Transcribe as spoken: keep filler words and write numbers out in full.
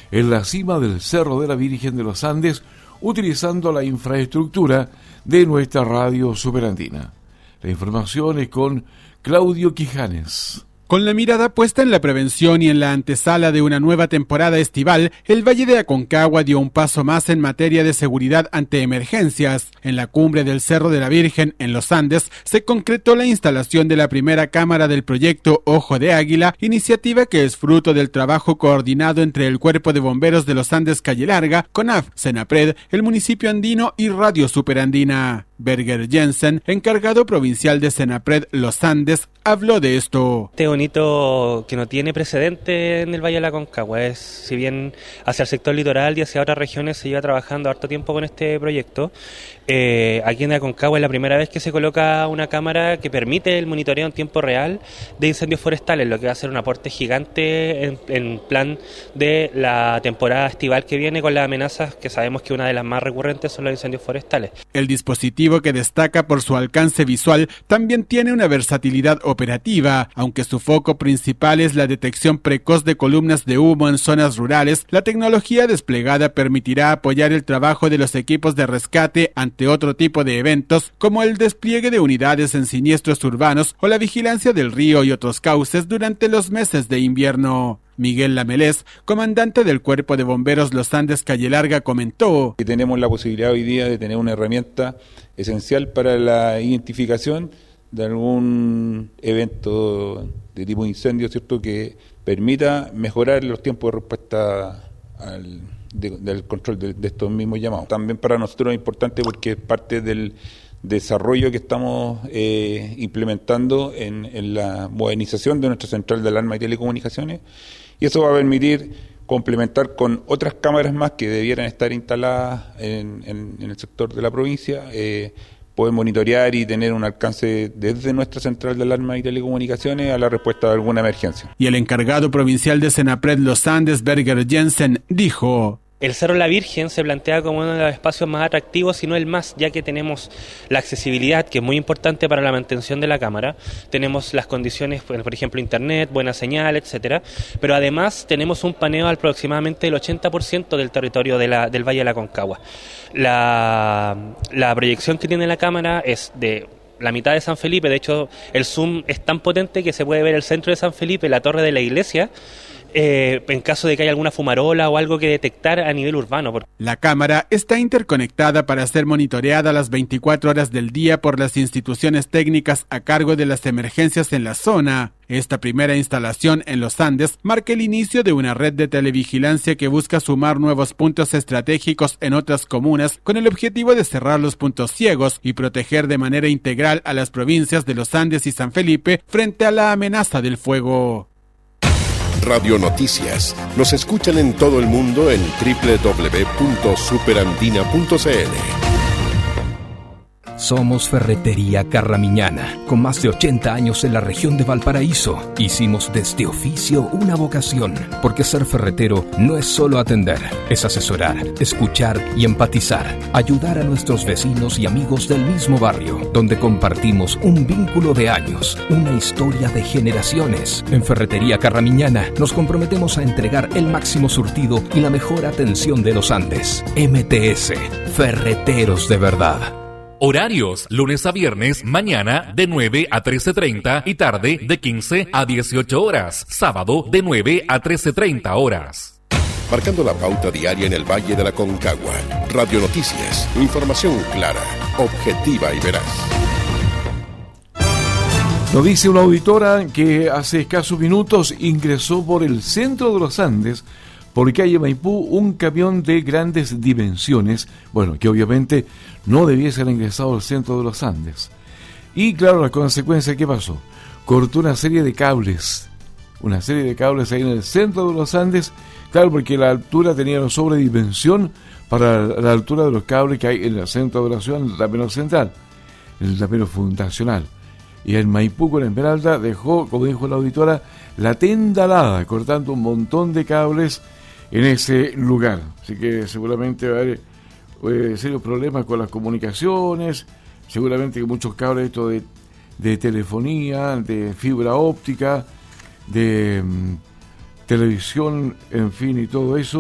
en la cima del Cerro de la Virgen de los Andes, utilizando la infraestructura de nuestra radio superandina. La información es con Claudio Quijanes. Con la mirada puesta en la prevención y en la antesala de una nueva temporada estival, el Valle de Aconcagua dio un paso más en materia de seguridad ante emergencias. En la cumbre del Cerro de la Virgen, en los Andes, se concretó la instalación de la primera cámara del proyecto Ojo de Águila, iniciativa que es fruto del trabajo coordinado entre el Cuerpo de Bomberos de los Andes Calle Larga, CONAF, Senapred, el municipio andino y Radio Superandina. Berger Jensen, encargado provincial de Senapred Los Andes, habló de esto. Este bonito que no tiene precedente en el Valle de la Aconcagua. Es, si bien hacia el sector litoral y hacia otras regiones se lleva trabajando harto tiempo con este proyecto, eh, aquí en Aconcagua es la primera vez que se coloca una cámara que permite el monitoreo en tiempo real de incendios forestales, lo que va a ser un aporte gigante en, en plan de la temporada estival que viene, con las amenazas que sabemos que una de las más recurrentes son los incendios forestales. El dispositivo, que destaca por su alcance visual, también tiene una versatilidad operativa. Aunque su foco principal es la detección precoz de columnas de humo en zonas rurales, la tecnología desplegada permitirá apoyar el trabajo de los equipos de rescate ante otro tipo de eventos, como el despliegue de unidades en siniestros urbanos o la vigilancia del río y otros cauces durante los meses de invierno. Miguel Lamelés, comandante del Cuerpo de Bomberos Los Andes Calle Larga, comentó que tenemos la posibilidad hoy día de tener una herramienta esencial para la identificación de algún evento de tipo incendio, ¿cierto?, que permita mejorar los tiempos de respuesta al, de, del control de, de estos mismos llamados. También para nosotros es importante porque es parte del desarrollo que estamos eh, implementando en, en la modernización de nuestra central de alarma y telecomunicaciones, y eso va a permitir complementar con otras cámaras más que debieran estar instaladas en, en, en el sector de la provincia, eh, poder monitorear y tener un alcance desde nuestra central de alarma y telecomunicaciones a la respuesta de alguna emergencia. Y el encargado provincial de Senapred Los Andes, Berger Jensen, dijo: el Cerro de la Virgen se plantea como uno de los espacios más atractivos, si no el más, ya que tenemos la accesibilidad, que es muy importante para la mantención de la cámara, tenemos las condiciones, por ejemplo, internet, buena señal, etcétera, pero además tenemos un paneo aproximadamente del ochenta por ciento del territorio de la, del Valle de la Aconcagua. La, la proyección que tiene la cámara es de la mitad de San Felipe, de hecho el zoom es tan potente que se puede ver el centro de San Felipe, la torre de la iglesia, Eh, en caso de que haya alguna fumarola o algo que detectar a nivel urbano. La cámara está interconectada para ser monitoreada las veinticuatro horas del día por las instituciones técnicas a cargo de las emergencias en la zona. Esta primera instalación en los Andes marca el inicio de una red de televigilancia que busca sumar nuevos puntos estratégicos en otras comunas con el objetivo de cerrar los puntos ciegos y proteger de manera integral a las provincias de los Andes y San Felipe frente a la amenaza del fuego. Radio Noticias. Nos escuchan en todo el mundo en doble u doble u doble u punto superandina punto c l. Somos Ferretería Carramiñana, con más de ochenta años en la región de Valparaíso. Hicimos de este oficio una vocación, porque ser ferretero no es solo atender, es asesorar, escuchar y empatizar, ayudar a nuestros vecinos y amigos del mismo barrio, donde compartimos un vínculo de años, una historia de generaciones. En Ferretería Carramiñana nos comprometemos a entregar el máximo surtido y la mejor atención de los Andes. M T S, Ferreteros de verdad. Horarios, lunes a viernes, mañana de nueve a trece treinta y tarde de quince a dieciocho horas. Sábado de nueve a trece treinta horas. Marcando la pauta diaria en el Valle de la Aconcagua. Radio Noticias, información clara, objetiva y veraz. Nos dice una auditora que hace escasos minutos ingresó por el centro de los Andes, por calle Maipú, un camión de grandes dimensiones, bueno, que obviamente no debiese haber ingresado al centro de los Andes. Y claro, la consecuencia, ¿qué pasó? Cortó una serie de cables, una serie de cables ahí en el centro de los Andes, claro, porque la altura tenía una sobredimensión para la altura de los cables que hay en el centro de la ciudad, en el tapero central, en el tapero fundacional. Y en Maipú con Esmeralda dejó, como dijo la auditora, la tendalada, cortando un montón de cables en ese lugar. Así que seguramente va a haber eh, serios problemas con las comunicaciones, seguramente que muchos cables esto de, de telefonía, de fibra óptica, de um, televisión, en fin, y todo eso